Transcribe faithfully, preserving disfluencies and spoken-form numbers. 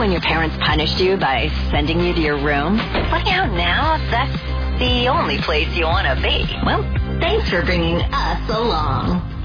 when your parents punished you by sending you to your room? Looking out now, that's the only place you want to be. Well, thanks for bringing us along.